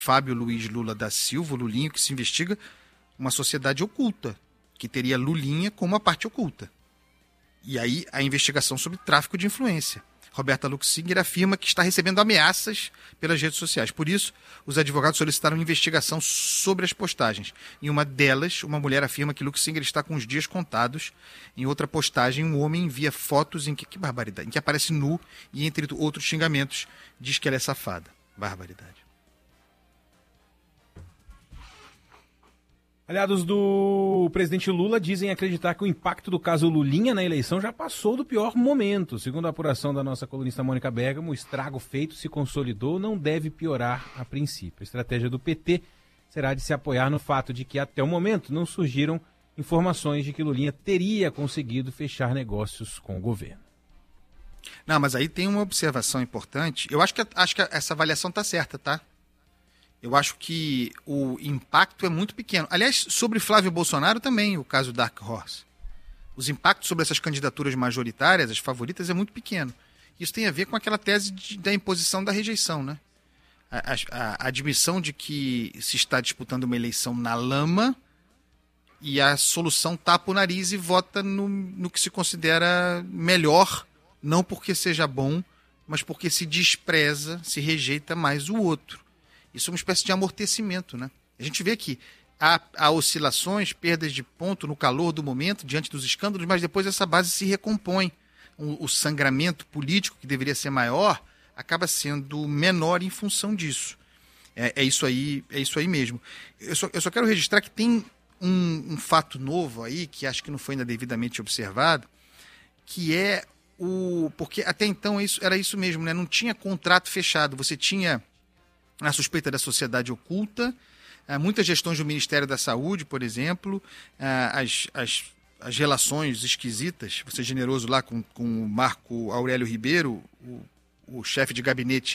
Fábio Luiz Lula da Silva, Lulinho, que se investiga uma sociedade oculta, que teria Lulinha como a parte oculta. E aí a investigação sobre tráfico de influência. Roberta Luxinger afirma que está recebendo ameaças pelas redes sociais. Por isso, os advogados solicitaram investigação sobre as postagens. Em uma delas, uma mulher afirma que Luxinger está com os dias contados. Em outra postagem, um homem envia fotos em que barbaridade, em que aparece nu e, entre outros xingamentos, diz que ela é safada. Barbaridade. Aliados do presidente Lula dizem acreditar que o impacto do caso Lulinha na eleição já passou do pior momento. Segundo a apuração da nossa colunista Mônica Bergamo, o estrago feito se consolidou, não deve piorar a princípio. A estratégia do PT será de se apoiar no fato de que até o momento não surgiram informações de que Lulinha teria conseguido fechar negócios com o governo. Não, mas aí tem uma observação importante. Eu acho que essa avaliação está certa, tá? Eu acho que o impacto é muito pequeno. Aliás, sobre Flávio Bolsonaro também, o caso Dark Horse. Os impactos sobre essas candidaturas majoritárias, as favoritas, é muito pequeno. Isso tem a ver com aquela tese da imposição da rejeição, né? A admissão de que se está disputando uma eleição na lama e a solução tapa o nariz e vota no que se considera melhor, não porque seja bom, mas porque se despreza, se rejeita mais o outro. Isso é uma espécie de amortecimento, né? A gente vê que há oscilações, perdas de ponto no calor do momento, diante dos escândalos, mas depois essa base se recompõe. O sangramento político, que deveria ser maior, acaba sendo menor em função disso. É isso aí mesmo. Eu só quero registrar que tem um fato novo aí, que acho que não foi ainda devidamente observado, que é porque até então era isso mesmo, né? Não tinha contrato fechado, você tinha a suspeita da sociedade oculta, muitas gestões do Ministério da Saúde, por exemplo, as relações esquisitas, vou ser generoso lá com o Marco Aurélio Ribeiro, o chefe de gabinete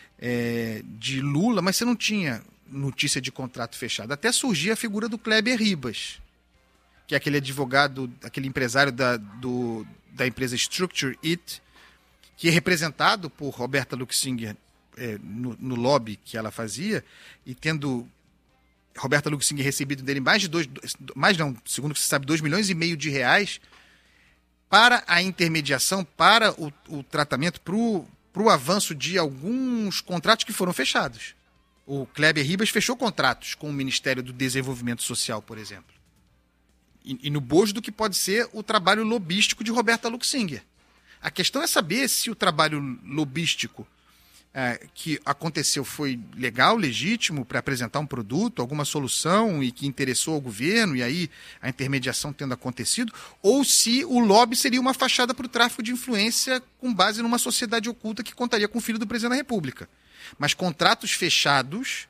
de Lula, mas você não tinha notícia de contrato fechado. Até surgia a figura do Kleber Ribas, que é aquele advogado, aquele empresário da empresa Structure It, que é representado por Roberta Luxinger no lobby que ela fazia, e tendo Roberta Luxinger recebido dele segundo o que se sabe, 2,5 milhões de reais para a intermediação, para o tratamento, para o avanço de alguns contratos que foram fechados. O Kleber Ribas fechou contratos com o Ministério do Desenvolvimento Social, por exemplo. E no bojo do que pode ser o trabalho lobístico de Roberta Luxinger. A questão é saber se o trabalho lobístico que aconteceu foi legal, legítimo, para apresentar um produto, alguma solução e que interessou ao governo, e aí a intermediação tendo acontecido, ou se o lobby seria uma fachada para o tráfico de influência com base numa sociedade oculta que contaria com o filho do presidente da República. Mas contratos fechados,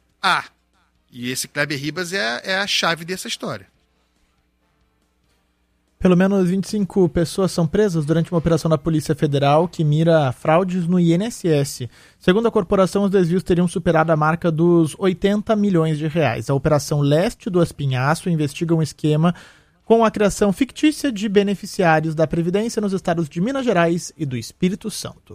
e esse Kleber Ribas é a chave dessa história. Pelo menos 25 pessoas são presas durante uma operação da Polícia Federal que mira fraudes no INSS. Segundo a corporação, os desvios teriam superado a marca dos 80 milhões de reais. A Operação Leste do Espinhaço investiga um esquema com a criação fictícia de beneficiários da Previdência nos estados de Minas Gerais e do Espírito Santo.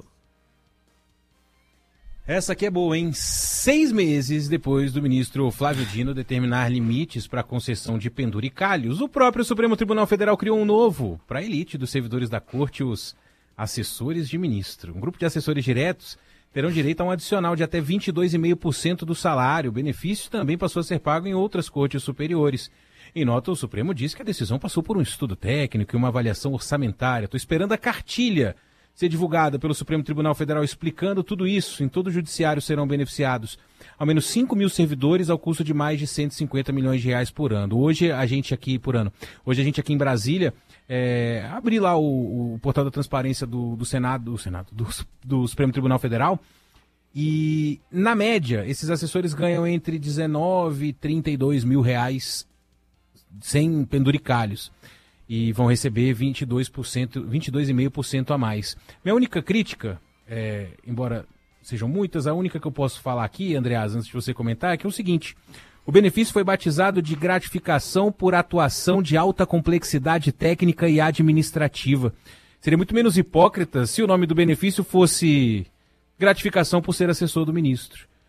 Essa aqui é boa, hein? 6 meses depois do ministro Flávio Dino determinar limites para a concessão de penduricalhos, o próprio Supremo Tribunal Federal criou um novo para a elite dos servidores da corte, os assessores de ministro. Um grupo de assessores diretos terão direito a um adicional de até 22,5% do salário. O benefício também passou a ser pago em outras cortes superiores. Em nota, o Supremo diz que a decisão passou por um estudo técnico e uma avaliação orçamentária. Estou esperando a cartilha ser divulgada pelo Supremo Tribunal Federal explicando tudo isso. Em todo o judiciário serão beneficiados ao menos 5 mil servidores ao custo de mais de 150 milhões de reais por ano. Hoje a gente aqui em Brasília, abri lá o portal da transparência do Supremo Tribunal Federal, e na média esses assessores ganham entre 19 e 32 mil reais sem penduricalhos. E vão receber 22,5% a mais. Minha única crítica, embora sejam muitas, a única que eu posso falar aqui, Andreas, antes de você comentar, é que é o seguinte: o benefício foi batizado de gratificação por atuação de alta complexidade técnica e administrativa. Seria muito menos hipócrita se o nome do benefício fosse gratificação por ser assessor do ministro.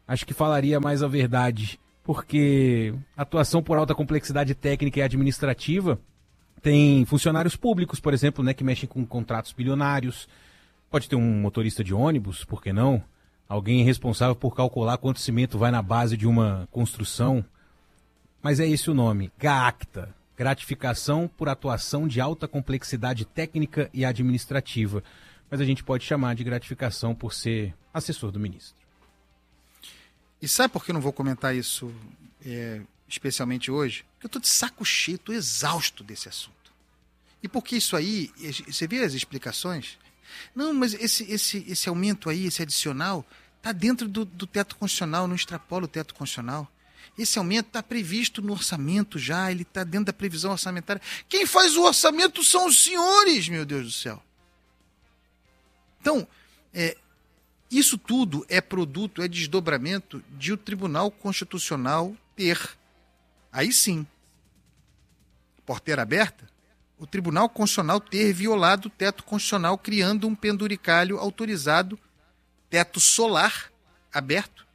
acho que falaria mais a verdade, porque atuação por alta complexidade técnica e administrativa tem funcionários públicos, por exemplo, né, que mexem com contratos bilionários. Pode ter um motorista de ônibus, por que não? Alguém responsável por calcular quanto cimento vai na base de uma construção. Mas é esse o nome, GAACTA, gratificação por atuação de alta complexidade técnica e administrativa. Mas a gente pode chamar de gratificação por ser assessor do ministro. E sabe por que eu não vou comentar isso especialmente hoje? Porque eu estou de saco cheio, estou exausto desse assunto. E porque isso aí, você vê as explicações? Não, mas esse aumento aí, esse adicional, está dentro do teto constitucional, não extrapola o teto constitucional. Esse aumento está previsto no orçamento já, ele está dentro da previsão orçamentária. Quem faz o orçamento são os senhores, meu Deus do céu. Então, isso tudo é produto, é desdobramento de o Tribunal Constitucional ter, aí sim, porteira aberta, o Tribunal Constitucional ter violado o teto constitucional, criando um penduricalho autorizado, teto solar aberto,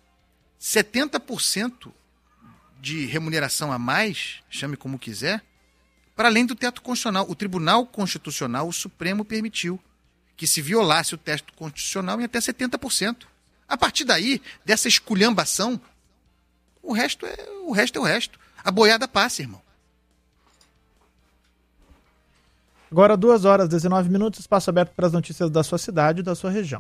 70% de remuneração a mais, chame como quiser, para além do teto constitucional. O Tribunal Constitucional, o Supremo, permitiu que se violasse o teto constitucional em até 70%. A partir daí, dessa esculhambação, o resto é o resto. A boiada passa, irmão. Agora 2h19, espaço aberto para as notícias da sua cidade e da sua região.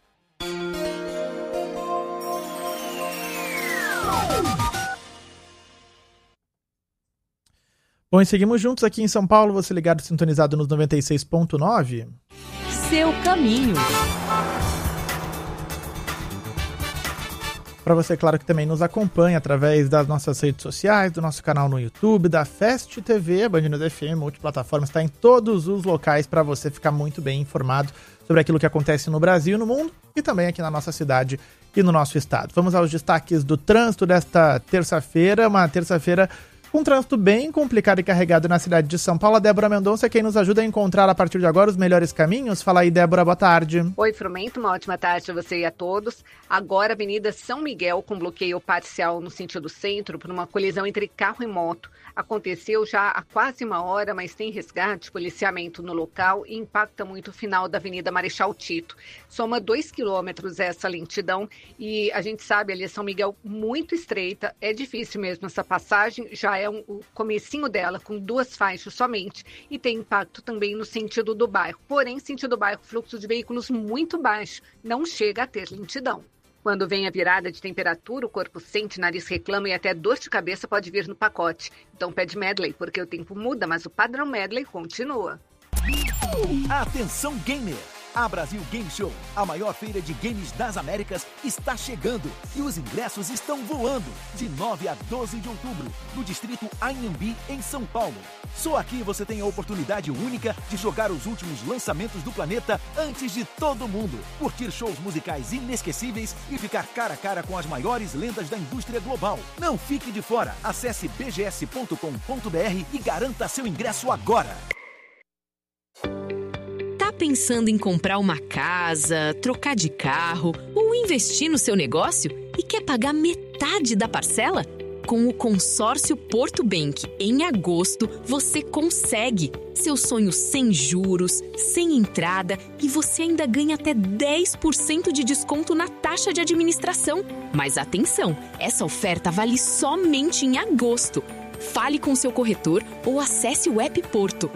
Bom, e seguimos juntos aqui em São Paulo, você ligado, sintonizado nos 96.9. Seu caminho. Para você, claro, que também nos acompanha através das nossas redes sociais, do nosso canal no YouTube, da Fest TV, Band News FM, multiplataforma, está em todos os locais para você ficar muito bem informado sobre aquilo que acontece no Brasil e no mundo e também aqui na nossa cidade e no nosso estado. Vamos aos destaques do trânsito desta terça-feira, uma terça-feira com um trânsito bem complicado e carregado na cidade de São Paulo. A Débora Mendonça, quem nos ajuda a encontrar a partir de agora os melhores caminhos. Fala aí, Débora, boa tarde. Oi, Frumento, uma ótima tarde a você e a todos. Agora, Avenida São Miguel, com bloqueio parcial no sentido centro, por uma colisão entre carro e moto. Aconteceu já há quase uma hora, mas tem resgate, policiamento no local e impacta muito o final da Avenida Marechal Tito. Soma 2 quilômetros essa lentidão e a gente sabe, ali São Miguel muito estreita, é difícil mesmo essa passagem, já é o comecinho dela, com 2 faixas somente, e tem impacto também no sentido do bairro. Porém, sentido do bairro, fluxo de veículos muito baixo, não chega a ter lentidão. Quando vem a virada de temperatura, o corpo sente, nariz reclama e até dor de cabeça pode vir no pacote. Então pede Medley, porque o tempo muda, mas o padrão Medley continua. Atenção gamer! A Brasil Game Show, a maior feira de games das Américas, está chegando e os ingressos estão voando de 9 a 12 de outubro, no distrito Anhembi, em São Paulo. Só aqui você tem a oportunidade única de jogar os últimos lançamentos do planeta antes de todo mundo, curtir shows musicais inesquecíveis e ficar cara a cara com as maiores lendas da indústria global. Não fique de fora, acesse bgs.com.br e garanta seu ingresso agora. Pensando em comprar uma casa, trocar de carro ou investir no seu negócio e quer pagar metade da parcela? Com o consórcio Porto Bank, em agosto, você consegue. Seu sonho sem juros, sem entrada e você ainda ganha até 10% de desconto na taxa de administração. Mas atenção, essa oferta vale somente em agosto. Fale com seu corretor ou acesse o app Porto.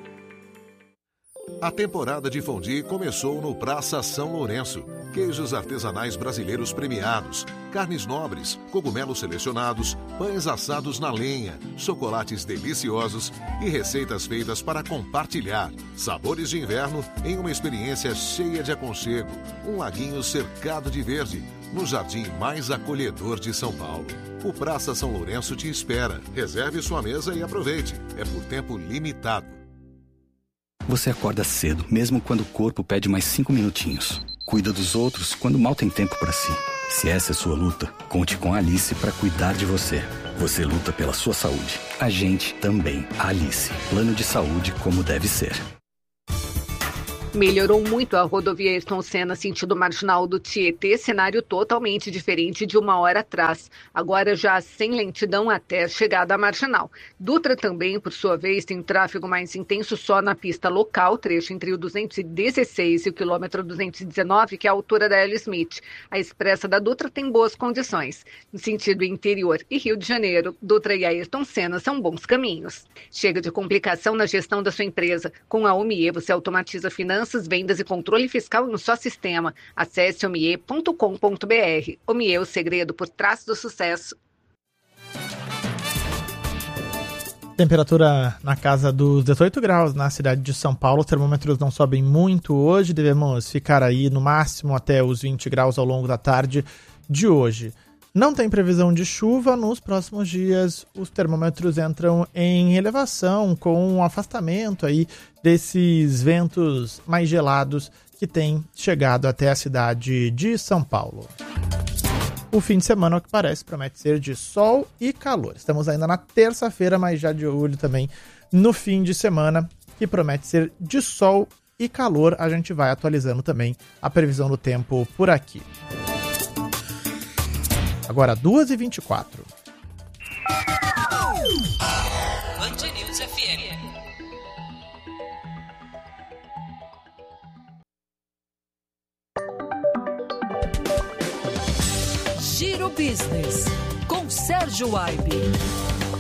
A temporada de fondue começou no Praça São Lourenço. Queijos artesanais brasileiros premiados, carnes nobres, cogumelos selecionados, pães assados na lenha, chocolates deliciosos e receitas feitas para compartilhar. Sabores de inverno em uma experiência cheia de aconchego. Um laguinho cercado de verde, no jardim mais acolhedor de São Paulo. O Praça São Lourenço te espera. Reserve sua mesa e aproveite. É por tempo limitado. Você acorda cedo, mesmo quando o corpo pede mais 5 minutinhos. Cuida dos outros quando mal tem tempo para si. Se essa é sua luta, conte com a Alice para cuidar de você. Você luta pela sua saúde. A gente também. A Alice. Plano de saúde como deve ser. Melhorou muito a rodovia Ayrton Senna, sentido marginal do Tietê, cenário totalmente diferente de uma hora atrás. Agora já sem lentidão até a chegada à marginal. Dutra também, por sua vez, tem tráfego mais intenso só na pista local, trecho entre o 216 e o quilômetro 219, que é a altura da L. Smith. A expressa da Dutra tem boas condições. No sentido interior e Rio de Janeiro, Dutra e Ayrton Senna são bons caminhos. Chega de complicação na gestão da sua empresa. Com a Omie, você automatiza finanças, vendas e controle fiscal em um só sistema. Acesse omie.com.br. Omie, o segredo por trás do sucesso. Temperatura na casa dos 18 graus na cidade de São Paulo. Os termômetros não sobem muito hoje. Devemos ficar aí no máximo até os 20 graus ao longo da tarde de hoje. Não tem previsão de chuva nos próximos dias. Os termômetros entram em elevação com o afastamento aí desses ventos mais gelados que têm chegado até a cidade de São Paulo. O fim de semana, ao que parece, promete ser de sol e calor. Estamos ainda na terça-feira, mas já de olho também no fim de semana, que promete ser de sol e calor. A gente vai atualizando também a previsão do tempo por aqui. Agora, 2h24. Band News FM. Giro Business, com Sérgio Aibe.